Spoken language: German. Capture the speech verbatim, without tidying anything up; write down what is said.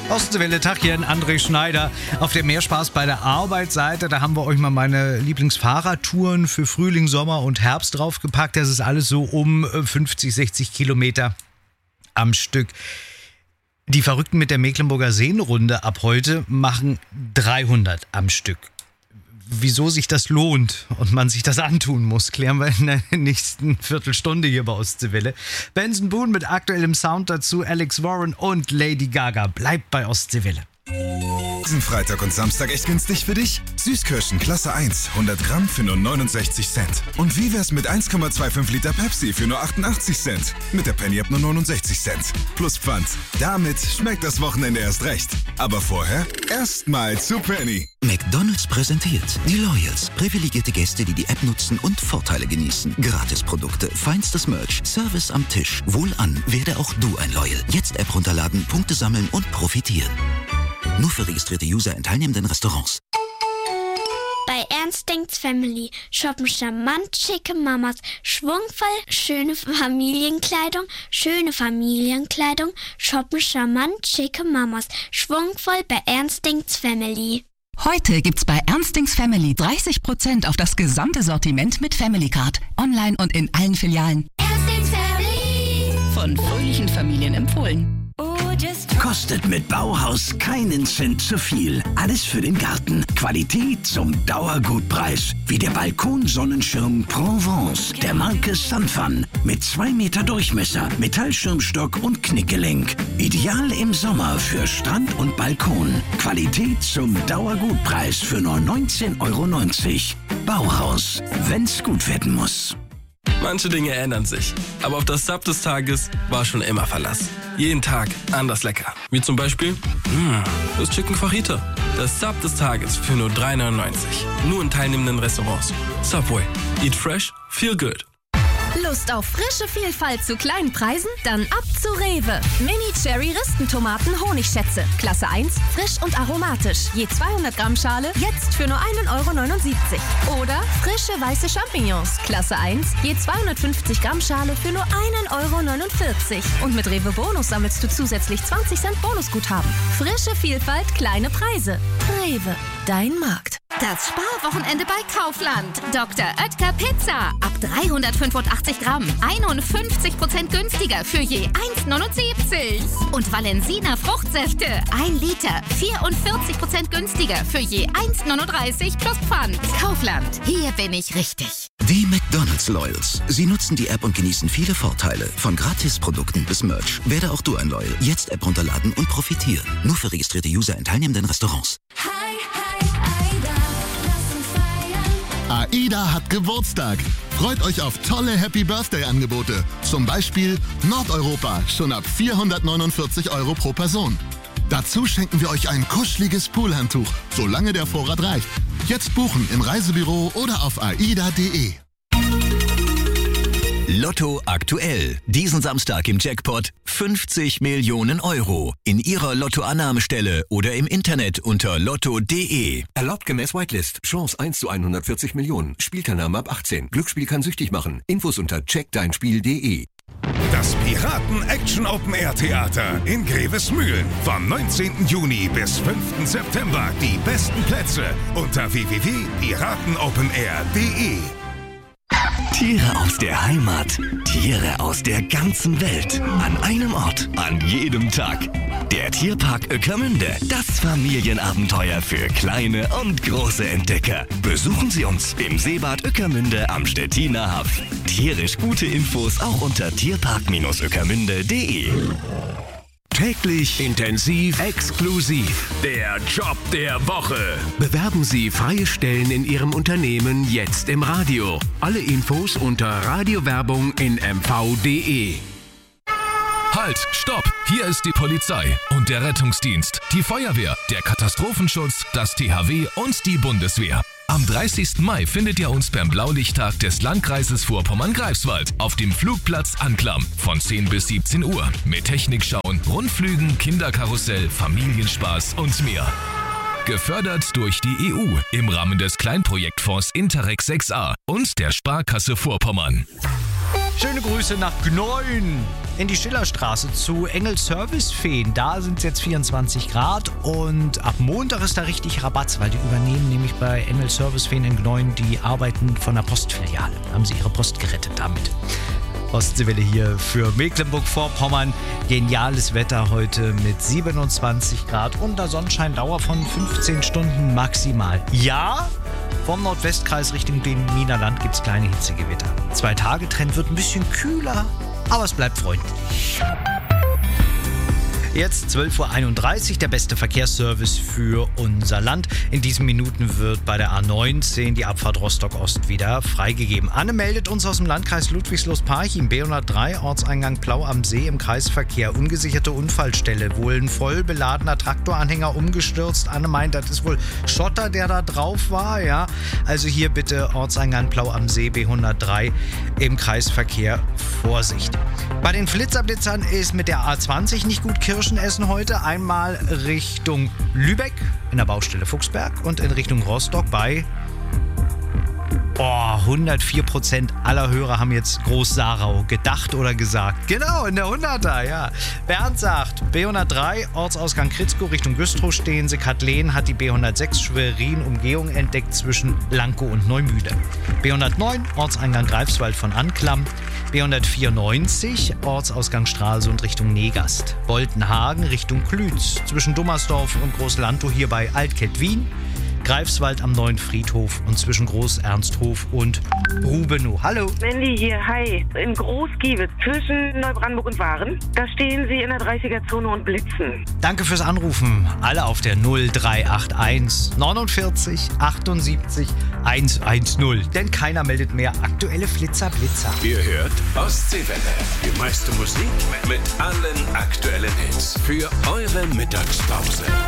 Ostwelle, Tachchen, André Schneider. Auf der Mehrspaß bei der Arbeitsseite, da haben wir euch mal meine Lieblingsfahrradtouren für Frühling, Sommer und Herbst draufgepackt. Das ist alles so um fünfzig, sechzig Kilometer am Stück. Die Verrückten mit der Mecklenburger Seenrunde ab heute machen dreihundert am Stück. Wieso sich das lohnt und man sich das antun muss, klären wir in der nächsten Viertelstunde hier bei Ostseewelle. Benson Boone mit aktuellem Sound dazu, Alex Warren und Lady Gaga. Bleibt bei Ostseewelle. Diesen Freitag und Samstag echt günstig für dich? Süßkirschen Klasse eins, hundert Gramm für nur neunundsechzig Cent. Und wie wär's mit eins Komma fünfundzwanzig Liter Pepsi für nur achtundachtzig Cent? Mit der Penny ab nur neunundsechzig Cent. Plus Pfand. Damit schmeckt das Wochenende erst recht. Aber vorher erstmal zu Penny. McDonald's präsentiert die Loyals. Privilegierte Gäste, die die App nutzen und Vorteile genießen. Gratisprodukte, feinstes Merch, Service am Tisch. Wohlan, werde auch du ein Loyal. Jetzt App runterladen, Punkte sammeln und profitieren. Nur für registrierte User in teilnehmenden Restaurants. Bei Ernst denkt's Family shoppen charmant schicke Mamas, schwungvoll schöne Familienkleidung, schöne Familienkleidung, shoppen charmant schicke Mamas, schwungvoll bei Ernst denkt's Family. Heute gibt's bei Ernst denkt's Family dreißig Prozent auf das gesamte Sortiment mit Family Card. Online und in allen Filialen. Ernst denkt's Family. Von fröhlichen Familien empfohlen. Kostet mit Bauhaus keinen Cent zu viel. Alles für den Garten. Qualität zum Dauergutpreis. Wie der Balkonsonnenschirm Provence der Marke Sunfun. Mit zwei Meter Durchmesser, Metallschirmstock und Knickgelenk. Ideal im Sommer für Strand und Balkon. Qualität zum Dauergutpreis für nur neunzehn Euro neunzig. Bauhaus, wenn's gut werden muss. Manche Dinge ändern sich, aber auf das Sub des Tages war schon immer Verlass. Jeden Tag anders lecker. Wie zum Beispiel mh, das Chicken Fajita. Das Sub des Tages für nur drei neunundneunzig. Nur in teilnehmenden Restaurants. Subway. Eat fresh, feel good. Lust auf frische Vielfalt zu kleinen Preisen? Dann ab zu Rewe. Mini Cherry Ristentomaten Honigschätze. Klasse eins, frisch und aromatisch. Je zweihundert Gramm Schale, jetzt für nur ein Euro neunundsiebzig. Oder frische weiße Champignons. Klasse eins, je zweihundertfünfzig Gramm Schale für nur ein Euro neunundvierzig. Und mit Rewe Bonus sammelst du zusätzlich zwanzig Cent Bonusguthaben. Frische Vielfalt, kleine Preise. Rewe, dein Markt. Das Sparwochenende bei Kaufland. Doktor Oetker Pizza. Ab dreihundertfünfundachtzig Gramm. einundfünfzig Prozent günstiger für je eins neunundsiebzig. Und Valensina Fruchtsäfte. ein Liter. vierundvierzig Prozent günstiger für je eins neununddreißig plus Pfand. Kaufland. Hier bin ich richtig. Die McDonald's Loyals. Sie nutzen die App und genießen viele Vorteile. Von Gratisprodukten bis Merch. Werde auch du ein Loyal. Jetzt App runterladen und profitieren. Nur für registrierte User in teilnehmenden Restaurants. Hi, hi, Aida, lass uns feiern. AIDA hat Geburtstag. Freut euch auf tolle Happy Birthday Angebote. Zum Beispiel Nordeuropa, schon ab vierhundertneunundvierzig Euro pro Person. Dazu schenken wir euch ein kuscheliges Poolhandtuch, solange der Vorrat reicht. Jetzt buchen im Reisebüro oder auf aida punkt de. Lotto aktuell. Diesen Samstag im Jackpot fünfzig Millionen Euro. In Ihrer Lottoannahmestelle oder im Internet unter lotto punkt de. Erlaubt gemäß Whitelist. Chance eins zu hundertvierzig Millionen. Spielteilnahme ab achtzehn. Glücksspiel kann süchtig machen. Infos unter check dein spiel punkt de. Das Piraten-Action-Open-Air-Theater in Grevesmühlen. Vom neunzehnten Juni bis fünften September. Die besten Plätze unter w w w punkt piratenopenair punkt de. Tiere aus der Heimat, Tiere aus der ganzen Welt. An einem Ort, an jedem Tag. Der Tierpark Ueckermünde. Das Familienabenteuer für kleine und große Entdecker. Besuchen Sie uns im Seebad Ueckermünde am Stettiner Haff. Tierisch gute Infos auch unter tierpark ueckermünde punkt de. Täglich, intensiv, exklusiv. Der Job der Woche. Bewerben Sie freie Stellen in Ihrem Unternehmen jetzt im Radio. Alle Infos unter Radiowerbung in m v punkt de. Halt, stopp! Hier ist die Polizei und der Rettungsdienst, die Feuerwehr, der Katastrophenschutz, das T H W und die Bundeswehr. Am dreißigsten Mai findet ihr uns beim Blaulichttag des Landkreises Vorpommern-Greifswald auf dem Flugplatz Anklam von zehn bis siebzehn Uhr mit Technikschauen, Rundflügen, Kinderkarussell, Familienspaß und mehr. Gefördert durch die E U im Rahmen des Kleinprojektfonds Interreg sechs a und der Sparkasse Vorpommern. Schöne Grüße nach Gneuen in die Schillerstraße zu Engel Servicefeen. Da sind es jetzt vierundzwanzig Grad und ab Montag ist da richtig Rabatz, weil die übernehmen nämlich bei Engel Servicefeen in Gneuen die Arbeiten von der Postfiliale. Haben sie ihre Post gerettet damit. Ostseewelle hier für Mecklenburg-Vorpommern. Geniales Wetter heute mit siebenundzwanzig Grad und der Sonnenschein, Dauer von fünfzehn Stunden maximal. Ja, vom Nordwestkreis Richtung dem Wienerland gibt es kleine Hitzegewitter. Zwei-Tage-Trend wird ein bisschen kühler, aber es bleibt freundlich. Jetzt zwölf Uhr einunddreißig, der beste Verkehrsservice für unser Land. In diesen Minuten wird bei der A neunzehn die Abfahrt Rostock-Ost wieder freigegeben. Anne meldet uns aus dem Landkreis Ludwigslust-Parchim, B hundertdrei, Ortseingang Plau am See im Kreisverkehr. Ungesicherte Unfallstelle, wohl ein voll beladener Traktoranhänger umgestürzt. Anne meint, das ist wohl Schotter, der da drauf war. Ja, also hier bitte Ortseingang Plau am See, B hundertdrei im Kreisverkehr. Vorsicht. Bei den Flitzerblitzern ist mit der A zwanzig nicht gut Kirschen essen heute. Einmal Richtung Lübeck in der Baustelle Fuchsberg und in Richtung Rostock bei oh, hundertvier Prozent aller Hörer haben jetzt Groß-Sarau gedacht oder gesagt. Genau, in der hunderter, ja. Bernd sagt, B hundertdrei, Ortsausgang Kritzkow Richtung Güstrow stehen sie. Kathleen hat die B hundertsechs Schwerin Umgehung entdeckt zwischen Lankow und Neumüde. B hundertneun, Ortseingang Greifswald von Anklam. B hundertvierundneunzig, Ortsausgang Stralsund Richtung Negast. Boltenhagen Richtung Klütz. Zwischen Dummersdorf und Groß-Lantow hier bei Altkettwien. Greifswald am Neuen Friedhof und zwischen Groß-Ernsthof und Rubenow. Hallo. Mandy hier, hi. In Groß-Giewitz zwischen Neubrandenburg und Waren. Da stehen Sie in der dreißiger-Zone und blitzen. Danke fürs Anrufen. Alle auf der null drei acht eins neunundvierzig achtundsiebzig hundertzehn. Denn keiner meldet mehr aktuelle Flitzer Blitzer. Ihr hört Ostseewelle. Die meiste Musik mit allen aktuellen Hits für eure Mittagspause.